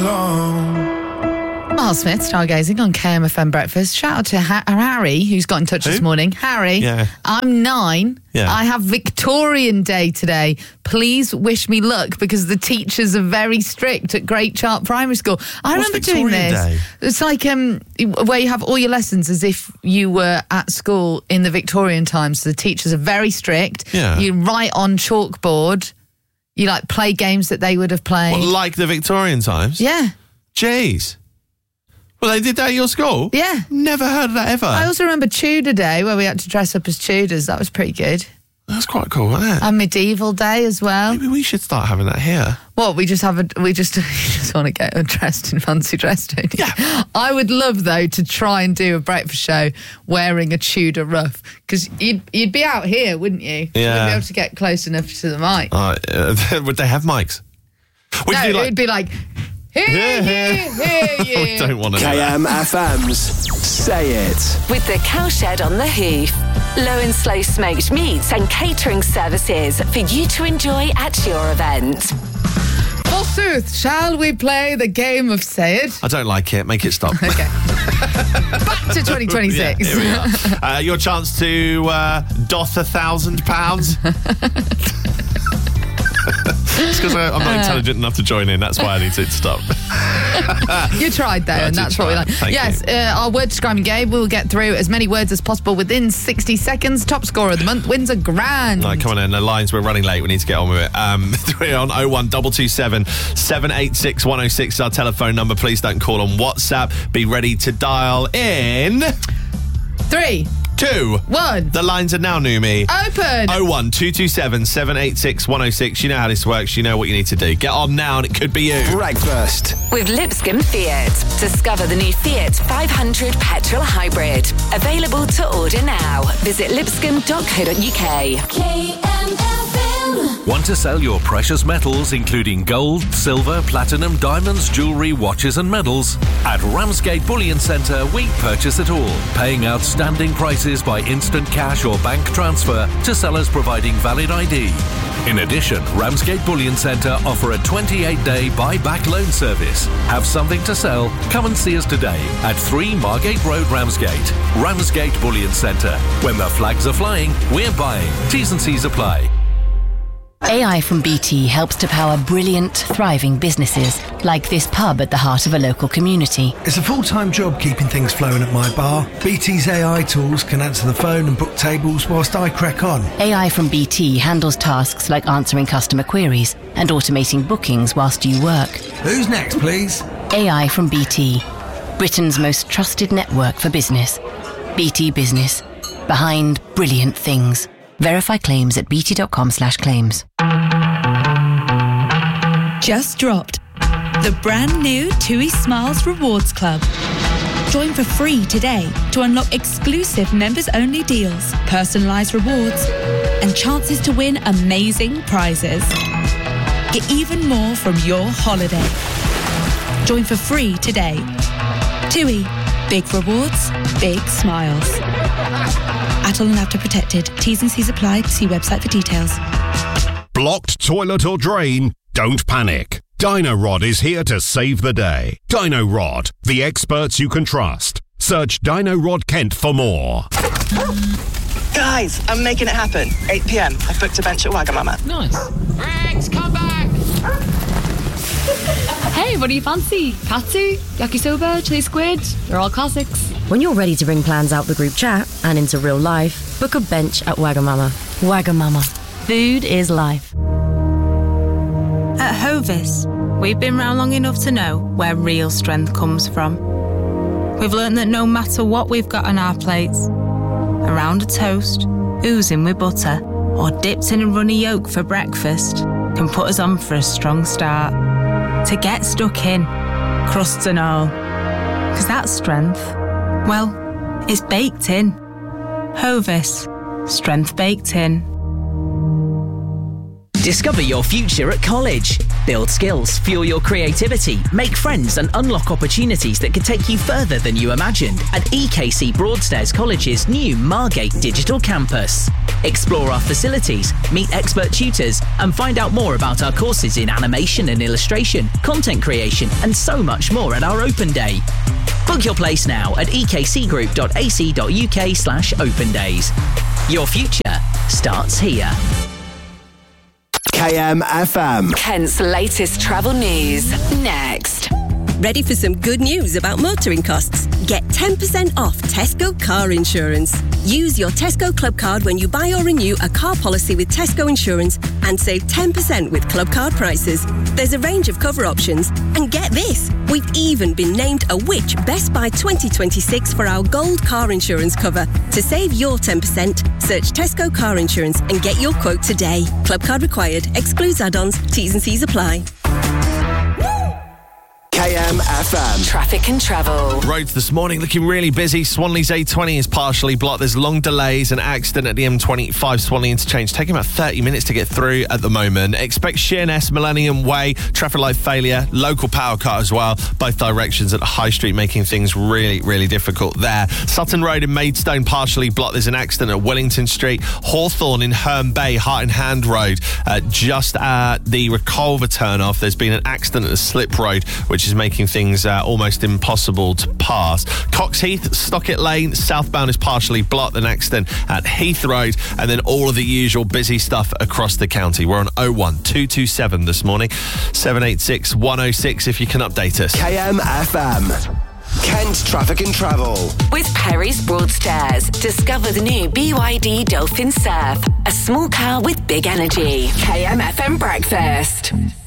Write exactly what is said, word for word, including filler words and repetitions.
alone. Miles Smith, stargazing on K M F M Breakfast. Shout out to ha- Harry, who's got in touch Who? this morning. Harry, Yeah. I'm nine. Yeah. I have Victorian Day today. Please wish me luck because the teachers are very strict at Great Chart Primary School. I What's remember doing Victorian this. Day? It's like um, where you have all your lessons as if you were at school in the Victorian times. So the teachers are very strict. Yeah. You write on chalkboard. You like play games that they would have played. What, like the Victorian times? Yeah. Jeez. Well, they did that at your school? Yeah. Never heard of that ever. I also remember Tudor Day where we had to dress up as Tudors. That was pretty good. That's quite cool, wasn't it? And Medieval Day as well. Maybe we should start having that here. What, we just have a, we just, we just want to get dressed in fancy dress, don't you? Yeah. I would love, though, to try and do a breakfast show wearing a Tudor ruff. Because you'd, you'd be out here, wouldn't you? Yeah. You wouldn't be able to get close enough to the mic. Uh, uh, would they have mics? Would no, you do it like- would be like, hear you, hear you. We don't want to do K M F M's Say It. With the Cowshed on the Hoof. Low and slow smoked meats and catering services for you to enjoy at your event. Forsooth, shall we play the game of Say It? I don't like it. Make it stop. Okay. Back to twenty twenty-six. Yeah, here we are. Uh, your chance to uh, doff a thousand pounds. It's because I'm not intelligent enough to join in. That's why I need to stop. You tried though, I and did that's what we try. like. Thank yes, uh, our word describing game. We'll get through as many words as possible within sixty seconds. Top scorer of the month wins a grand. Right, come on in. The lines, we're running late. We need to get on with it. Um, we're on oh one two two seven, seven eight six, one oh six. Our telephone number. Please don't call on WhatsApp. Be ready to dial in. Three, Two. one, The lines are now, Numi. open. oh one two two seven, seven eight six, one oh six. You know how this works. You know what you need to do. Get on now and it could be you. Breakfast. With Lipscomb Fiat. Discover the new Fiat five hundred petrol hybrid. Available to order now. Visit lipscomb dot co dot uk. K M F M. Want to sell your precious metals, including gold, silver, platinum, diamonds, jewellery, watches and medals? At Ramsgate Bullion Centre, we purchase it all, paying outstanding prices by instant cash or bank transfer to sellers providing valid I D. In addition, Ramsgate Bullion Centre offer a twenty-eight day buy-back loan service. Have something to sell? Come and see us today at three Margate Road, Ramsgate. Ramsgate Bullion Centre. When the flags are flying, we're buying. T's and C's apply. A I from B T helps to power brilliant, thriving businesses, like this pub at the heart of a local community. It's a full-time job keeping things flowing at my bar. B T's A I tools can answer the phone and book tables whilst I crack on. A I from B T handles tasks like answering customer queries and automating bookings whilst you work. Who's next, please? A I from B T, Britain's most trusted network for business. B T Business, behind brilliant things. Verify claims at bt.com slash claims. Just dropped. The brand new TUI Smiles Rewards Club. Join for free today to unlock exclusive members-only deals, personalised rewards, and chances to win amazing prizes. Get even more from your holiday. Join for free today. TUI. Big rewards, big smiles. Atoll and After Protected. T's and C's applied. See website for details. Blocked toilet or drain? Don't panic. DynoRod is here to save the day. DynoRod, the experts you can trust. Search DynoRod Kent for more. Guys, I'm making it happen. eight p.m. I've booked a bench at Wagamama. Nice. Rex, come back! Hey, what do you fancy? Katsu, yakisoba, chili squid? They're all classics. When you're ready to bring plans out the group chat and into real life, book a bench at Wagamama. Wagamama. Food is life. At Hovis, we've been round long enough to know where real strength comes from. We've learned that no matter what we've got on our plates, around a toast, oozing with butter, or dipped in a runny yolk for breakfast, can put us on for a strong start. To get stuck in, crusts and all. Because that strength, well, it's baked in. Hovis, strength baked in. Discover your future at college. Build skills, fuel your creativity, make friends and unlock opportunities that could take you further than you imagined at E K C Broadstairs College's new Margate Digital Campus. Explore our facilities, meet expert tutors, and find out more about our courses in animation and illustration, content creation, and so much more at our open day. Book your place now at ekcgroup.ac.uk slash open days. Your future starts here. K M F M. Kent's latest travel news next. Ready for some good news about motoring costs? Get ten percent off Tesco car insurance. Use your Tesco Club card when you buy or renew a car policy with Tesco Insurance and save ten percent with Club card prices. There's a range of cover options. And get this, we've even been named a Which Best Buy twenty twenty-six for our gold car insurance cover. To save your ten percent, search Tesco car insurance and get your quote today. Club card required. Excludes add-ons. T's and C's apply. K M F M. Traffic and travel. Roads this morning looking really busy. Swanley's A twenty is partially blocked. There's long delays. An accident at the M twenty-five Swanley interchange taking about thirty minutes to get through at the moment. Expect Sheerness, Millennium Way, traffic light failure, local power cut as well. Both directions at High Street making things really, really difficult there. Sutton Road in Maidstone partially blocked. There's an accident at Wellington Street. Hawthorne in Herne Bay, Heart and Hand Road, uh, just at the Reculver turn-off. There's been an accident at the Slip Road, which is making things uh, almost impossible to pass. Cox Heath, Stockett Lane, southbound is partially blocked. An accident at Heath Road, and then all of the usual busy stuff across the county. We're on oh one two two seven this morning, seven eight six, one oh six if you can update us. K M F M. Kent Traffic and Travel. With Perry's Broadstairs, discover the new B Y D Dolphin Surf, a small car with big energy. K M F M Breakfast.